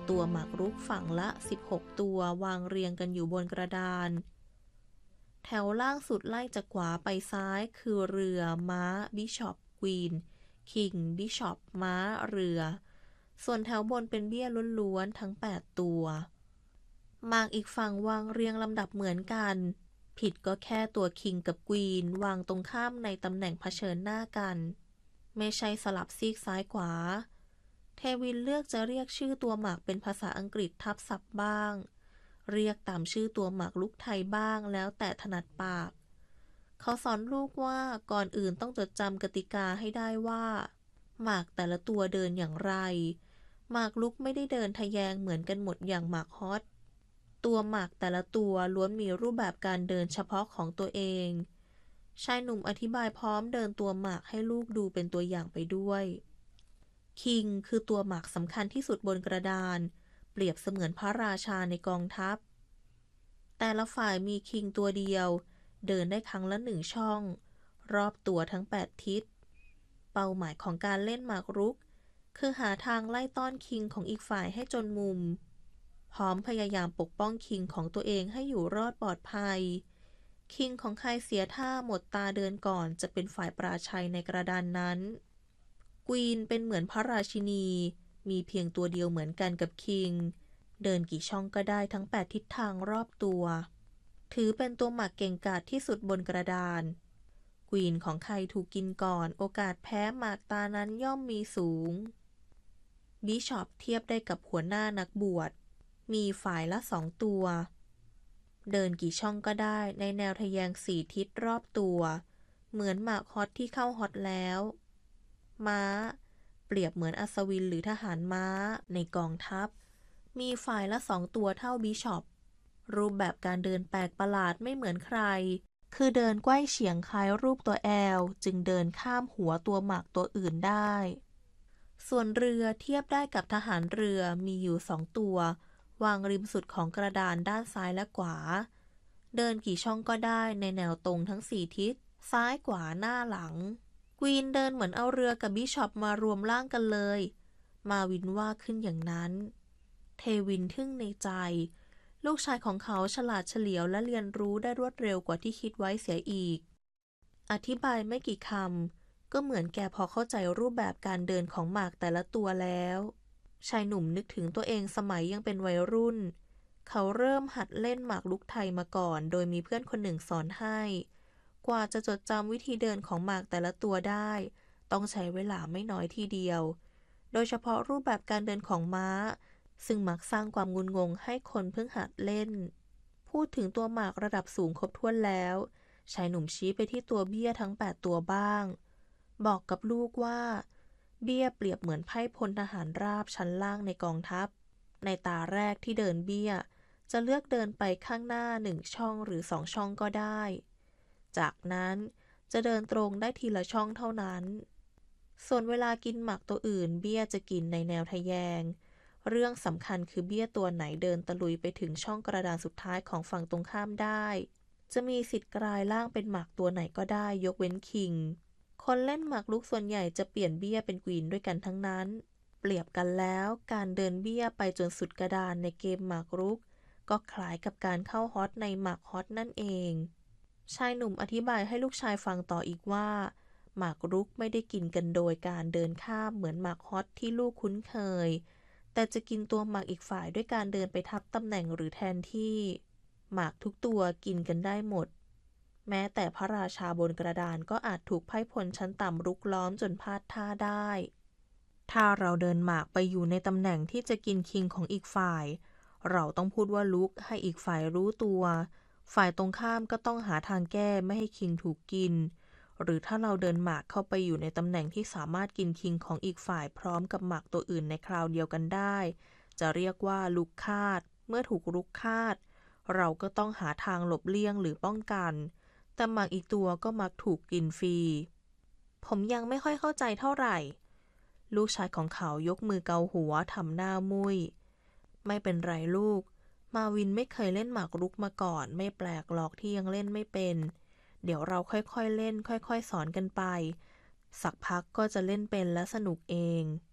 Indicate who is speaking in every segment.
Speaker 1: ตัวหมากรุกฝั่งละ16ตัววางเรียงกันอยู่บนกระดานแถวล่างสุดไล่จากขวาไปซ้ายคือเรือม้าบิชอปควีนคิงบิชอปม้าเรือส่วนแถวบนเป็นเบี้ยล้วนๆทั้ง8ตัวหมากอีกฝั่งวางเรียงลำดับเหมือนกันผิดก็แค่ตัวคิงกับควีนวางตรงข้ามในตำแหน่งเผชิญหน้ากันไม่ใช่สลับซีกซ้ายขวาเทวินเลือกจะเรียกชื่อตัวหมากเป็นภาษาอังกฤษทับศัพท์บ้างเรียกตามชื่อตัวหมากลุกไทยบ้างแล้วแต่ถนัดปากเขาสอนลูกว่าก่อนอื่นต้องจดจำกติกาให้ได้ว่าหมากแต่ละตัวเดินอย่างไรหมากลุกไม่ได้เดินทะแยงเหมือนกันหมดอย่างหมากฮอตตัวหมากแต่ละตัวล้วนมีรูปแบบการเดินเฉพาะของตัวเองชายหนุ่มอธิบายพร้อมเดินตัวหมากให้ลูกดูเป็นตัวอย่างไปด้วยคิงคือตัวหมากสำคัญที่สุดบนกระดานเปรียบเสมือนพระราชาในกองทัพแต่ละฝ่ายมีคิงตัวเดียวเดินได้ครั้งละ1 ช่องรอบตัวทั้ง8 ทิศเป้าหมายของการเล่นหมากรุกคือหาทางไล่ต้อนคิงของอีกฝ่ายให้จนมุมพร้อมพยายามปกป้องคิงของตัวเองให้อยู่รอดปลอดภัยคิงของใครเสียท่าหมดตาเดินก่อนจะเป็นฝ่ายปราชัยในกระดานนั้นควีนเป็นเหมือนพระราชินีมีเพียงตัวเดียวเหมือนกันกับคิงเดินกี่ช่องก็ได้ทั้ง8 ทิศทางรอบตัวถือเป็นตัวหมากเก่งกาจที่สุดบนกระดานควีนของใครถูกกินก่อนโอกาสแพ้หมากตานั้นย่อมมีสูงบิชอปเทียบได้กับหัวหน้านักบวชมีฝ่ายละ2 ตัวเดินกี่ช่องก็ได้ในแนวทะแยง4 ทิศรอบตัวเหมือนหมากฮอตที่เข้าฮอตแล้วม้าเปรียบเหมือนอัศวินหรือทหารม้าในกองทัพมีฝ่ายละ2 ตัวเท่าบิชอปรูปแบบการเดินแปลกประหลาดไม่เหมือนใครคือเดินไขว้เฉียงคล้ายรูปตัวแอลจึงเดินข้ามหัวตัวหมากตัวอื่นได้ส่วนเรือเทียบได้กับทหารเรือมีอยู่2 ตัววางริมสุดของกระดานด้านซ้ายและขวาเดินกี่ช่องก็ได้ในแนวตรงทั้ง4 ทิศซ้ายขวาหน้าหลังควีนเดินเหมือนเอาเรือกับบิชอปมารวมร่างกันเลยมาวินว่าขึ้นอย่างนั้นเทวินทึ่งในใจลูกชายของเขาฉลาดเฉลียวและเรียนรู้ได้รวดเร็วกว่าที่คิดไว้เสียอีกอธิบายไม่กี่คำก็เหมือนแกพอเข้าใจรูปแบบการเดินของหมากแต่ละตัวแล้วชายหนุ่มนึกถึงตัวเองสมัยยังเป็นวัยรุ่นเขาเริ่มหัดเล่นหมากรุกไทยมาก่อนโดยมีเพื่อนคนหนึ่งสอนให้กว่าจะจดจำวิธีเดินของหมากแต่ละตัวได้ต้องใช้เวลาไม่น้อยทีเดียวโดยเฉพาะรูปแบบการเดินของม้าซึ่งมักสร้างความงุนงงให้คนเพิ่งหัดเล่นพูดถึงตัวหมากระดับสูงครบถ้วนแล้วชายหนุ่มชี้ไปที่ตัวเบี้ยทั้ง8 ตัวบ้างบอกกับลูกว่าเบี้ยเปรียบเหมือนไพร่พลทหารราบชั้นล่างในกองทัพในตาแรกที่เดินเบี้ยจะเลือกเดินไปข้างหน้า1 ช่องหรือ2 ช่องก็ได้จากนั้นจะเดินตรงได้ทีละช่องเท่านั้นส่วนเวลากินหมากตัวอื่นเบี้ยจะกินในแนวทะแยงเรื่องสำคัญคือเบี้ยตัวไหนเดินตะลุยไปถึงช่องกระดานสุดท้ายของฝั่งตรงข้ามได้จะมีสิทธิ์กลายร่างเป็นหมากตัวไหนก็ได้ยกเว้นคิงคนเล่นหมากรุกส่วนใหญ่จะเปลี่ยนเบี้ยเป็นควีนด้วยกันทั้งนั้นเปรียบกันแล้วการเดินเบี้ยไปจนสุดกระดานในเกมหมากรุกก็คล้ายกับการเข้าฮอตในหมากฮอตนั่นเองชายหนุ่มอธิบายให้ลูกชายฟังต่ออีกว่าหมากรุกไม่ได้กินกันโดยการเดินข้ามเหมือนหมากฮอตที่ลูกคุ้นเคยแต่จะกินตัวหมากอีกฝ่ายด้วยการเดินไปทับตำแหน่งหรือแทนที่หมากทุกตัวกินกันได้หมดแม้แต่พระราชาบนกระดานก็อาจถูกไพร่พลชั้นต่ำรุกล้อมจนพลาดท่าได้ถ้าเราเดินหมากไปอยู่ในตำแหน่งที่จะกินคิงของอีกฝ่ายเราต้องพูดว่าลุกให้อีกฝ่ายรู้ตัวฝ่ายตรงข้ามก็ต้องหาทางแก้ไม่ให้คิงถูกกินหรือถ้าเราเดินหมากเข้าไปอยู่ในตำแหน่งที่สามารถกินคิงของอีกฝ่ายพร้อมกับหมากตัวอื่นในคราวเดียวกันได้จะเรียกว่าลุกคาดเมื่อถูกลุกคาดเราก็ต้องหาทางหลบเลี่ยงหรือป้องกันแต่หมากอีกตัวก็มักถูกกินฟรีผมยังไม่ค่อยเข้าใจเท่าไหร่ลูกชายของเขายกมือเกาหัวทำหน้ามุ้ยไม่เป็นไรลูกมาวินไม่เคยเล่นหมากรุกมาก่อนไม่แปลกหรอกที่ยังเล่นไม่เป็นเดี๋ยวเราค่อยๆเล่นค่อยๆสอนกันไปสักพักก็จะเล่นเป็นและสนุกเอง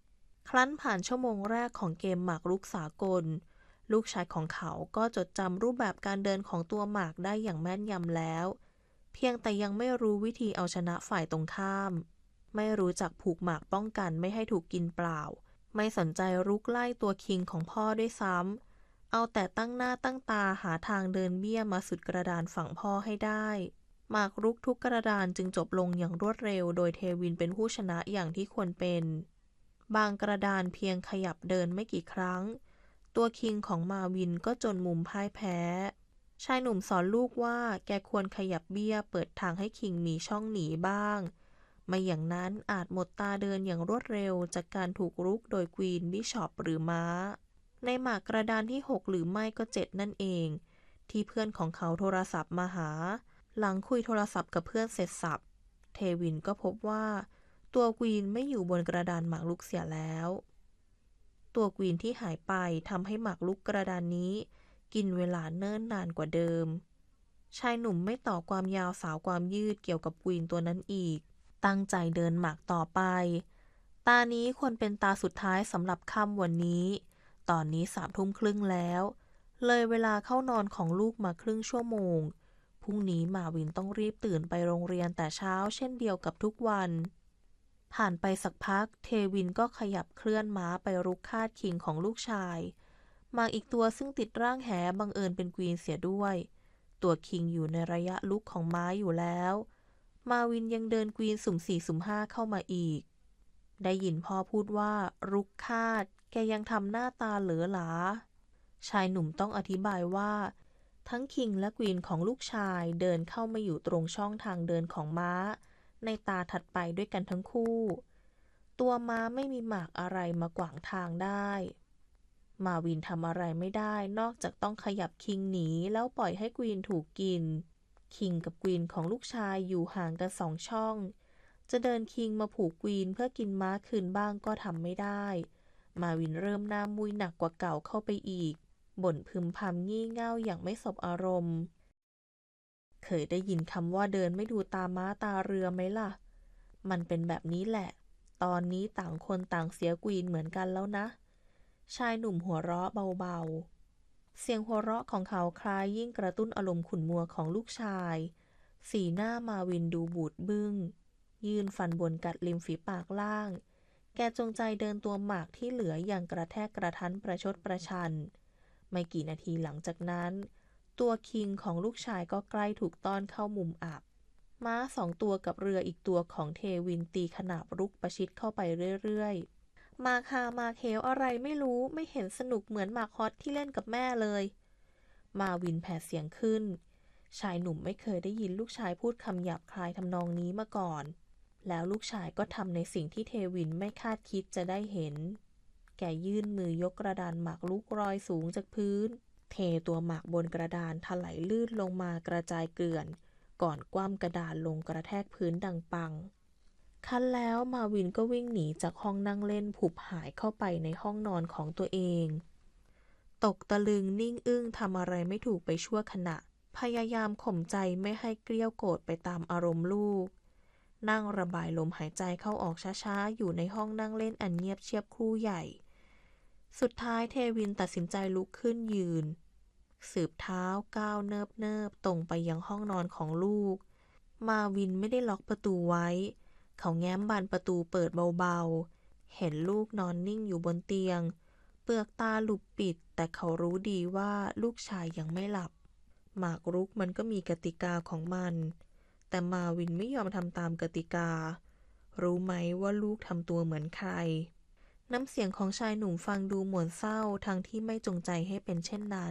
Speaker 1: ครั้นผ่านชั่วโมงแรกของเกมหมากรุกสากลลูกชายของเขาก็จดจำรูปแบบการเดินของตัวหมากได้อย่างแม่นยำแล้วเพียงแต่ยังไม่รู้วิธีเอาชนะฝ่ายตรงข้ามไม่รู้จักผูกหมากป้องกันไม่ให้ถูกกินเปล่าไม่สนใจรุกไล่ตัวคิงของพ่อด้วยซ้ำเอาแต่ตั้งหน้าตั้งตาหาทางเดินเบี้ยมาสุดกระดานฝั่งพ่อให้ได้หมากรุกทุกกระดานจึงจบลงอย่างรวดเร็วโดยเทวินเป็นผู้ชนะอย่างที่ควรเป็นบางกระดานเพียงขยับเดินไม่กี่ครั้งตัวคิงของมาวินก็จนมุมพ่ายแพ้ชายหนุ่มสอนลูกว่าแกควรขยับเบี้ยเปิดทางให้คิงมีช่องหนีบ้างไม่อย่างนั้นอาจหมดตาเดินอย่างรวดเร็วจากการถูกรุกโดยควีนบิชอปหรือม้าในหมากกระดานที่6หรือไม่ก็7นั่นเองที่เพื่อนของเขาโทรศัพท์มาหาหลังคุยโทรศัพท์กับเพื่อนเสร็จสับเทวินก็พบว่าตัวควีนไม่อยู่บนกระดานหมากรุกเสียแล้วตัวควีนที่หายไปทำให้หมากรุกกระดานนี้กินเวลาเนิ่นนานกว่าเดิมชายหนุ่มไม่ต่อความยาวสาวความยืดเกี่ยวกับควีนตัวนั้นอีกตั้งใจเดินหมากต่อไปตานี้ควรเป็นตาสุดท้ายสำหรับค่ำวันนี้ตอนนี้21:30แล้วเลยเวลาเข้านอนของลูกมาครึ่งชั่วโมงพรุ่งนี้มาวินต้องรีบตื่นไปโรงเรียนแต่เช้าเช่นเดียวกับทุกวันผ่านไปสักพักเทวินก็ขยับเคลื่อนม้าไปรุกคาดคิงของลูกชายหมากอีกตัวซึ่งติดร่างแหบังเอิญเป็นควีนเสียด้วยตัวคิงอยู่ในระยะลุกของม้าอยู่แล้วมาวินยังเดินควีนสุ่ม4สุ่ม5เข้ามาอีกได้ยินพ่อพูดว่ารุกคาดแกยังทำหน้าตาเหลอหลาชายหนุ่มต้องอธิบายว่าทั้งคิงและควีนของลูกชายเดินเข้ามาอยู่ตรงช่องทางเดินของม้าในตาถัดไปด้วยกันทั้งคู่ตัวม้าไม่มีหมากอะไรมากวางทางได้มาวินทำอะไรไม่ได้นอกจากต้องขยับคิงหนีแล้วปล่อยให้ควีนถูกกินคิงกับควีนของลูกชายอยู่ห่างกัน2 ช่องจะเดินคิงมาผูกควีนเพื่อกินม้าคืนบ้างก็ทำไม่ได้มาวินเริ่มหน้ามุยหนักกว่าเก่าเข้าไปอีกบ่นพึมพำงี่เง่าอย่างไม่สบอารมณ์เคยได้ยินคำว่าเดินไม่ดูตาม้าตาเรือไหมล่ะมันเป็นแบบนี้แหละตอนนี้ต่างคนต่างเสียควีนเหมือนกันแล้วนะชายหนุ่มหัวเราะเบาๆเสียงหัวเราะของเขาคล้ายยิ่งกระตุ้นอารมณ์ขุ่นมัวของลูกชายสีหน้ามาวินดูบูดบึ้งยื่นฟันบนกัดริมฝีปากล่างแกจงใจเดินตัวหมากที่เหลืออย่างกระแทกกระทันประชดประชันไม่กี่นาทีหลังจากนั้นตัวคิงของลูกชายก็ใกล้ถูกต้อนเข้ามุมอับม้า2 ตัวกับเรืออีกตัวของเทวินตีขนาบรุกประชิดเข้าไปเรื่อยๆมาคามาเคลอะไรไม่รู้ไม่เห็นสนุกเหมือนหมากฮอตที่เล่นกับแม่เลยมาวินแผดเสียงขึ้นชายหนุ่มไม่เคยได้ยินลูกชายพูดคำหยาบคายทำนองนี้มาก่อนแล้วลูกชายก็ทำในสิ่งที่เทวินไม่คาดคิดจะได้เห็นแกยื่นมือยกกระดานหมากลุกรอยสูงจากพื้นเทตัวหมากบนกระดานถลายลื่นลงมากระจายเกลื่อนก่อนคว่ำกระดานลงกระแทกพื้นดังปังคันแล้วมาวินก็วิ่งหนีจากห้องนั่งเล่นผุบหายเข้าไปในห้องนอนของตัวเองตกตะลึงนิ่งอึ้งทำอะไรไม่ถูกไปชั่วขณะพยายามข่มใจไม่ให้เกลี้ยวโกรธไปตามอารมณ์ลูกนั่งระบายลมหายใจเข้าออกช้าๆอยู่ในห้องนั่งเล่นอันเงียบเชียบครู่ใหญ่สุดท้ายเทวินตัดสินใจลุกขึ้นยืนสืบเท้าก้าวเนิบๆตรงไปยังห้องนอนของลูกมาวินไม่ได้ล็อกประตูไว้เขาแง้มบานประตูเปิดเบาๆเห็นลูกนอนนิ่งอยู่บนเตียงเปลือกตาหลุบปิดแต่เขารู้ดีว่าลูกชายยังไม่หลับหมากรุกมันก็มีกติกาของมันแต่มาวินไม่ยอมทำตามกติการู้ไหมว่าลูกทำตัวเหมือนใครน้ำเสียงของชายหนุ่มฟังดูหม่นเศร้าทั้งที่ไม่จงใจให้เป็นเช่นนั้น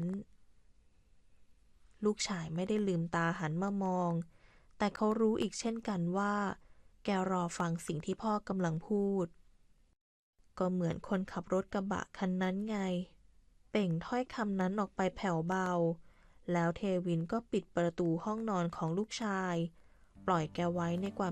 Speaker 1: ลูกชายไม่ได้ลืมตาหันมามองแต่เขารู้อีกเช่นกันว่าแกรอฟังสิ่งที่พ่อกำลังพูดก็เหมือนคนขับรถกระบะคันนั้นไงเปล่งถ้อยคำนั้นออกไปแผ่วเบาแล้วเทวินก็ปิดประตูห้องนอนของลูกชายปล่อยแกไว้ในความ